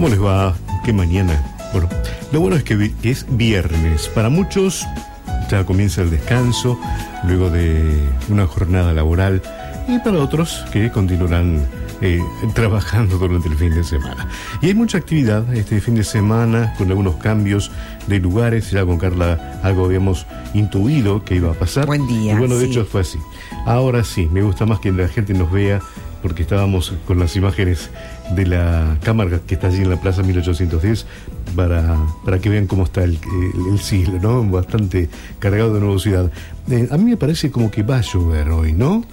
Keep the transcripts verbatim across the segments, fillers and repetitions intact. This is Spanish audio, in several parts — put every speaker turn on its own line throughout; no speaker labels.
¿Cómo les va? ¿Qué mañana? Bueno, lo bueno es que es viernes. Para muchos ya comienza el descanso luego de una jornada laboral y para otros que continuarán eh, trabajando durante el fin de semana. Y hay mucha actividad este fin de semana con algunos cambios de lugares. Ya con Carla algo habíamos intuido que iba a pasar.
Buen día.
Y bueno, de
sí.
hecho fue así. Ahora sí, me gusta más que la gente nos vea, porque estábamos con las imágenes de la cámara que está allí en la Plaza mil ochocientos diez para, para que vean cómo está el, el, el siglo, ¿no? Bastante cargado de nubosidad. Eh, a mí me parece como que va a llover hoy, ¿no?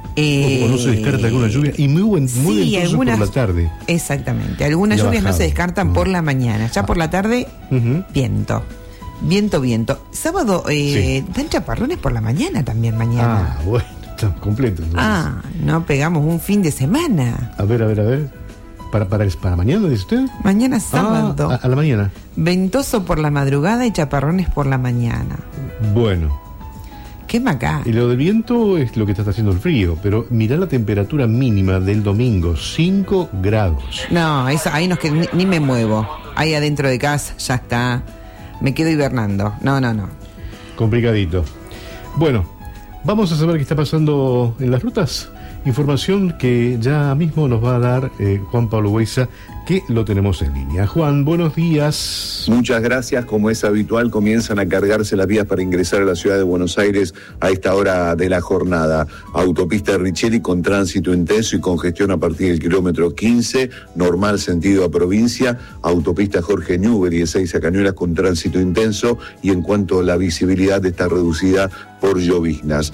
Eh,
o, o no se descarta alguna lluvia. Y muy, buen, muy
sí,
ventoso
algunas,
por la tarde.
Exactamente. Algunas
Ya
lluvias
bajado.
no se descartan
uh-huh.
por la mañana. Ya por la tarde,
uh-huh.
viento. Viento, viento. Sábado, eh,
Sí.
dan chaparrones por la mañana también mañana.
Ah, bueno, está completo. Entonces.
Ah, no pegamos un fin de semana.
A ver, a ver, a ver. ¿Para, para, para mañana, dice usted?
Mañana sábado.
Ah, a, a la mañana.
Ventoso por la madrugada y chaparrones por la mañana.
Bueno.
Qué macá.
Y lo del viento es lo que está haciendo el frío, pero mirá la temperatura mínima del domingo, cinco grados.
No, eso, ahí nos qued- ni, ni me muevo. Ahí adentro de casa, ya está. Me quedo hibernando. No, no, no.
Complicadito. Bueno, vamos a saber qué está pasando en las rutas. Información que ya mismo nos va a dar eh, Juan Pablo Huesa, que lo tenemos en línea. Juan, buenos días.
Muchas gracias. Como es habitual, comienzan a cargarse las vías para ingresar a la ciudad de Buenos Aires a esta hora de la jornada. Autopista Richeri con tránsito intenso y congestión a partir del kilómetro quince, normal sentido a provincia. Autopista Jorge Newbery de Ezeiza a Cañuelas con tránsito intenso, y en cuanto a la visibilidad está reducida por lloviznas.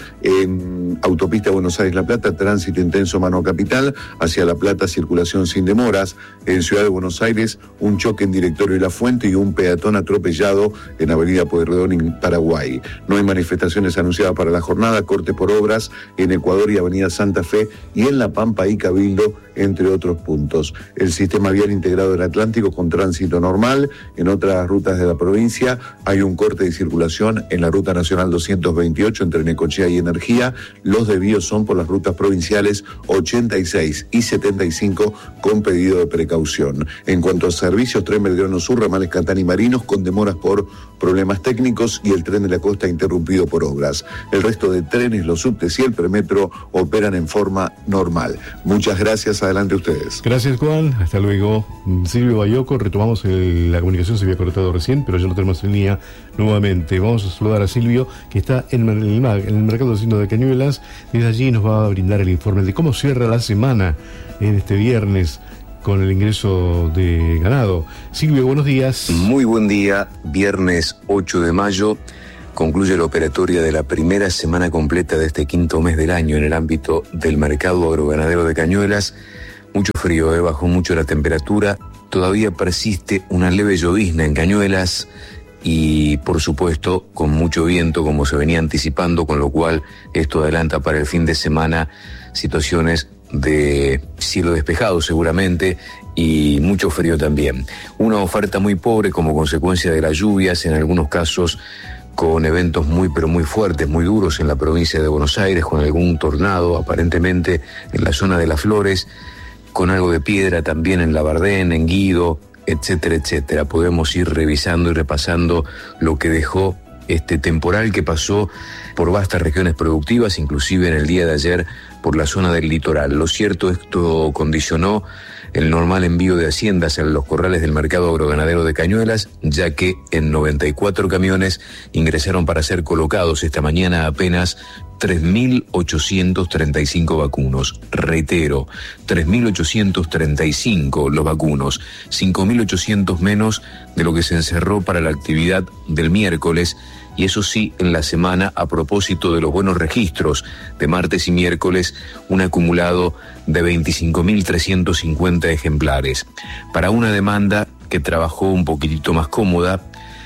En Autopista Buenos Aires-La Plata, tránsito intenso mano capital, hacia La Plata circulación sin demoras. En Ciudad de Buenos Aires, un choque en Directorio y La Fuente y un peatón atropellado en Avenida Pueyrredón en Paraguay. No hay manifestaciones anunciadas para la jornada, corte por obras en Ecuador y Avenida Santa Fe, y en La Pampa y Cabildo, entre otros puntos. El sistema vial integrado del Atlántico con tránsito normal. En otras rutas de la provincia hay un corte de circulación en la Ruta Nacional doscientos veintiocho entre Necochea y Energía. Los desvíos son por las rutas provinciales ochenta y seis y setenta y cinco con pedido de precaución. En cuanto a servicios, Tren Belgrano Sur, ramales Catán y Marinos con demoras por problemas técnicos, y el Tren de la Costa interrumpido por obras. El resto de trenes, los subtes y el premetro operan en forma normal. Muchas gracias. Adelante ustedes.
Gracias, Juan. Hasta luego. Silvio Bayoco, retomamos el, la comunicación, se había cortado recién, pero ya lo tenemos en línea nuevamente. Vamos a saludar a Silvio, que está en el, en el, en el mercado de Hacienda de Cañuelas. Desde allí nos va a brindar el informe de cómo cierra la semana en este viernes con el ingreso de ganado. Silvio, buenos días.
Muy buen día. Viernes ocho de mayo concluye la operatoria de la primera semana completa de este quinto mes del año en el ámbito del mercado agroganadero de Cañuelas. Mucho frío, eh, bajó mucho la temperatura. Todavía persiste una leve llovizna en Cañuelas y, por supuesto, con mucho viento, como se venía anticipando, con lo cual esto adelanta para el fin de semana situaciones de cielo despejado seguramente y mucho frío también. Una oferta muy pobre como consecuencia de las lluvias, en algunos casos con eventos muy pero muy fuertes, muy duros en la provincia de Buenos Aires, con algún tornado aparentemente en la zona de Las Flores, con algo de piedra también en Labardén, en Guido, etcétera, etcétera. Podemos ir revisando y repasando lo que dejó este temporal que pasó por vastas regiones productivas, inclusive en el día de ayer por la zona del litoral. Lo cierto, esto condicionó el normal envío de haciendas a los corrales del mercado agroganadero de Cañuelas, ya que en noventa y cuatro camiones ingresaron para ser colocados esta mañana apenas tres mil ochocientos treinta y cinco vacunos. Reitero, tres mil ochocientos treinta y cinco los vacunos, cinco mil ochocientos menos de lo que se encerró para la actividad del miércoles, y eso sí, en la semana, a propósito de los buenos registros de martes y miércoles, un acumulado de veinticinco mil trescientos cincuenta ejemplares, para una demanda que trabajó un poquitito más cómoda,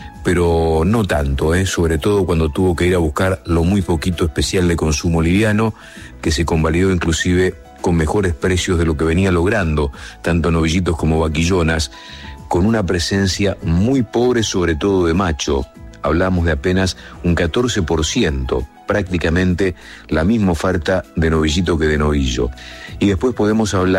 pero no tanto, ¿eh? Sobre todo cuando tuvo que ir a buscar lo muy poquito especial de consumo liviano, que se convalidó inclusive con mejores precios de lo que venía logrando, tanto novillitos como vaquillonas, con una presencia muy pobre, sobre todo de macho. Hablamos de apenas un catorce por ciento, prácticamente la misma oferta de novillito que de novillo. Y después podemos hablar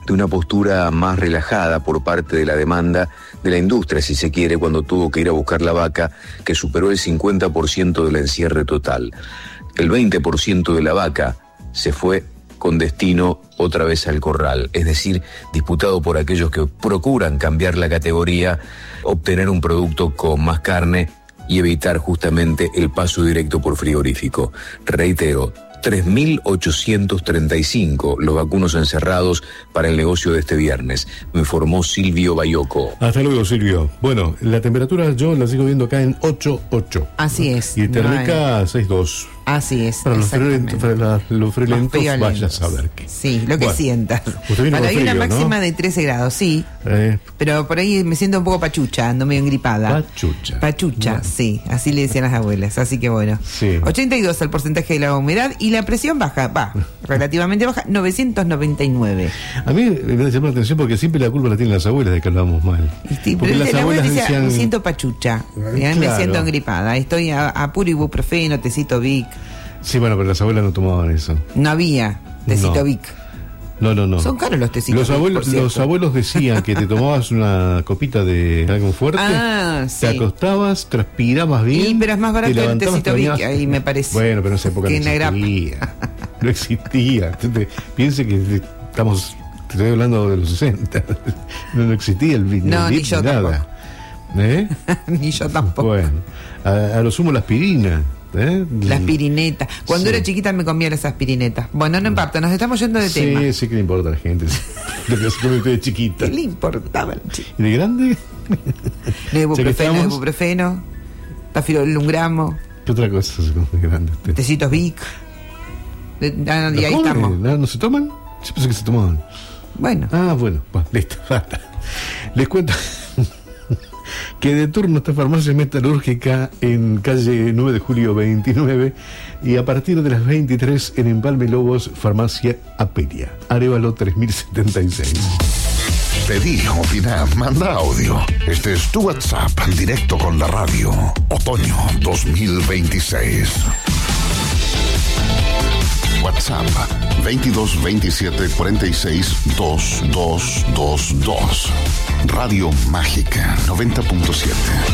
de una postura más relajada por parte de la demanda de la industria, si se quiere, cuando tuvo que ir a buscar la vaca, que superó el cincuenta por ciento del encierre total. El veinte por ciento de la vaca se fue con destino otra vez al corral, es decir, disputado por aquellos que procuran cambiar la categoría, obtener un producto con más carne y evitar justamente el paso directo por frigorífico. Reitero, tres mil ochocientos treinta y cinco los vacunos encerrados para el negocio de este viernes, me informó Silvio Bayoco.
Hasta luego, Silvio. Bueno, la temperatura yo la sigo viendo acá en ocho ocho.
Así es.
Y Ternica no seis dos.
Así es.
Para los friolentos, para la, los friolentos vaya a saber qué.
Sí, lo que
bueno,
sientas.
Para
ahí una máxima
¿no?
de trece grados, sí.
Eh.
Pero por ahí me siento un poco pachucha, ando medio engripada.
Pachucha.
Pachucha, bueno. Sí. Así le decían las abuelas. Así que bueno.
Sí.
ochenta y dos el porcentaje de la humedad y la presión baja, va, relativamente baja, novecientos noventa y nueve.
A mí me llama la atención porque siempre la culpa la tienen las abuelas de que hablamos mal.
Sí, pero las abuelas decía, decían, me siento pachucha, claro. Me siento engripada, estoy a, a puro ibuprofeno, tecito Vic.
Sí, bueno, pero las abuelas no tomaban eso.
No había tecito
no.
Vic.
No, no, no.
Son caros los tecitos.
Los abuelos,
Vic,
los abuelos decían que te tomabas una copita de algo fuerte,
ah, sí.
Te acostabas, transpirabas bien.
Sí, pero es más barato el tecito Vic, ahí me parece.
Bueno, pero en esa época no existía. No existía. Piense que estamos, te estoy hablando de los sesenta. No, no existía el Vic.
No,
ni,
ni yo
nada. ¿Eh?
Ni yo tampoco.
Bueno, a, a lo sumo la aspirina. ¿Eh?
La aspirineta. Cuando sí. era chiquita me comía las aspirinetas. Bueno, no importa, nos estamos yendo de
sí,
tema.
Sí, sí que le importa a la gente. Lo que se come de chiquita.
¿Qué le importaba?
¿Y de grande?
No, ibuprofeno, ibuprofeno, tafirolungramo.
¿Qué otra cosa se come de grande? Usted?
Tecitos Vic. De, ah, y ahí
come?
estamos.
¿No, ¿No se toman? Yo pensé que se tomaban.
Bueno.
Ah, bueno, bueno listo. Les cuento que de turno está Farmacia Metalúrgica en calle nueve de julio veintinueve y a partir de las veintitrés en Empalme Lobos, Farmacia Apelia, Arévalo tres mil setenta y seis.
Pedí, opina, manda audio. Este es tu WhatsApp, directo con la radio. Otoño dos mil veintiséis. WhatsApp veintidós veintisiete cuarenta y seis veintidós veintidós. Radio Mágica noventa punto siete.